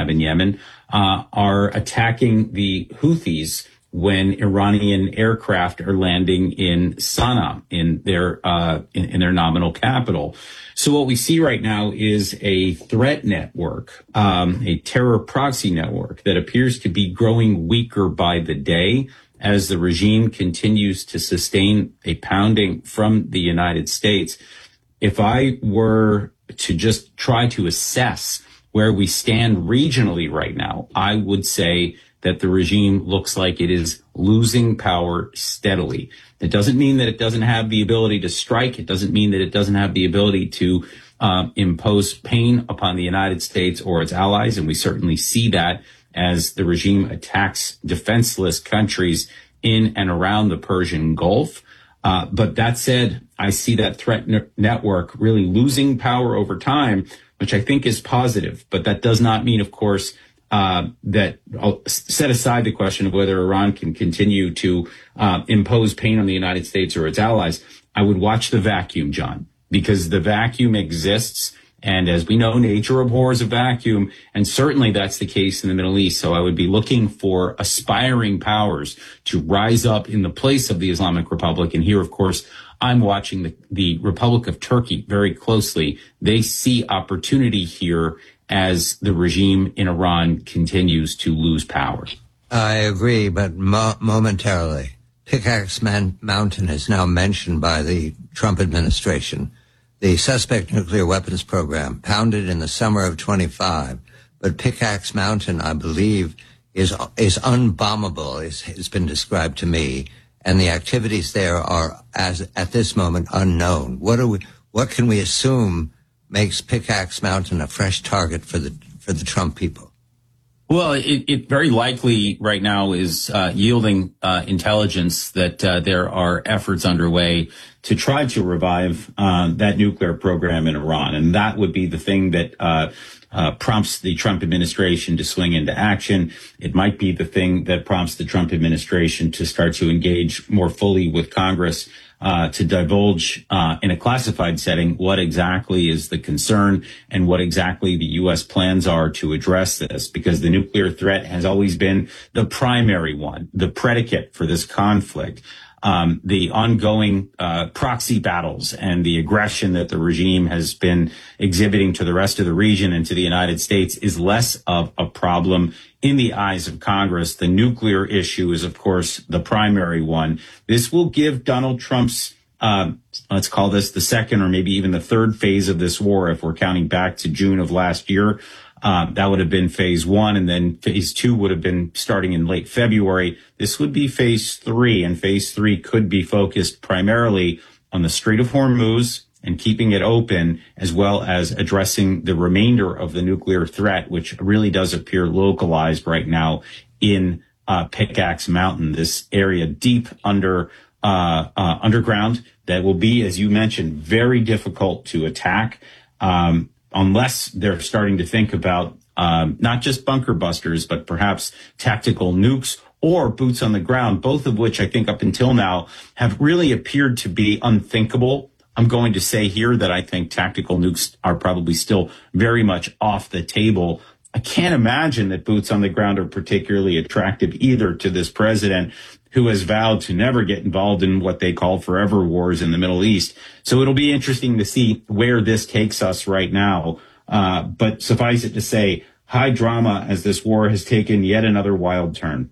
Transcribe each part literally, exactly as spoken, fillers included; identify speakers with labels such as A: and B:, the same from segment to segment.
A: have in Yemen, uh, are attacking the Houthis when Iranian aircraft are landing in Sana'a, in their uh, in, in their nominal capital. So what we see right now is a threat network, um, a terror proxy network that appears to be growing weaker by the day as the regime continues to sustain a pounding from the United States. If I were to just try to assess where we stand regionally right now, I would say that the regime looks like it is losing power steadily. It doesn't mean that it doesn't have the ability to strike. It doesn't mean that it doesn't have the ability to um, impose pain upon the United States or its allies. And we certainly see that as the regime attacks defenseless countries in and around the Persian Gulf. Uh, but that said, I see that threat ne- network really losing power over time, which I think is positive. But that does not mean, of course, Uh, that I'll set aside the question of whether Iran can continue to uh, impose pain on the United States or its allies. I would watch the vacuum, John, because the vacuum exists. And as we know, nature abhors a vacuum. And certainly that's the case in the Middle East. So I would be looking for aspiring powers to rise up in the place of the Islamic Republic. And here, of course, I'm watching the, the Republic of Turkey very closely. They see opportunity here as the regime in Iran continues to lose power.
B: I agree, but mo- momentarily. Pickaxe Man- Mountain is now mentioned by the Trump administration. The suspect nuclear weapons program pounded in the summer of twenty-five, but Pickaxe Mountain, I believe, is is unbombable, is, has been described to me, and the activities there are, as at this moment, unknown. What are we? What can we assume makes Pickaxe Mountain a fresh target for the for the Trump people?
A: Well, it, it very likely right now is uh, yielding uh, intelligence that uh, there are efforts underway to try to revive uh, that nuclear program in Iran. And that would be the thing that uh, uh, prompts the Trump administration to swing into action. It might be the thing that prompts the Trump administration to start to engage more fully with Congress Uh, to divulge uh, in a classified setting what exactly is the concern and what exactly the U S plans are to address this, because the nuclear threat has always been the primary one, the predicate for this conflict. Um, the ongoing uh, proxy battles and the aggression that the regime has been exhibiting to the rest of the region and to the United States is less of a problem in the eyes of Congress. The nuclear issue is, of course, the primary one. This will give Donald Trump's, uh, let's call this the second or maybe even the third phase of this war, if we're counting back to June of last year. Uh, that would have been phase one, and then phase two would have been starting in late February. This would be phase three, and phase three could be focused primarily on the Strait of Hormuz and keeping it open, as well as addressing the remainder of the nuclear threat, which really does appear localized right now in uh, Pickaxe Mountain, this area deep under uh, uh, underground that will be, as you mentioned, very difficult to attack. Um, unless they're starting to think about um, not just bunker busters, but perhaps tactical nukes or boots on the ground, both of which I think up until now have really appeared to be unthinkable. I'm going to say here that I think tactical nukes are probably still very much off the table. I can't imagine that boots on the ground are particularly attractive either to this president, who has vowed to never get involved in what they call forever wars in the Middle East. So it'll be interesting to see where this takes us right now. Uh, but suffice it to say, high drama as this war has taken yet another wild turn.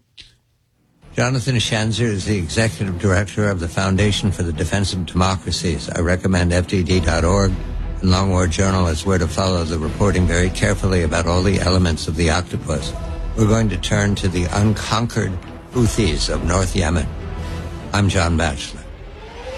B: Jonathan Schanzer is the executive director of the Foundation for the Defense of Democracies. I recommend F D D dot org and Long War Journal as where to follow the reporting very carefully about all the elements of the octopus. We're going to turn to the unconquered Houthis of North Yemen. I'm John Batchelor.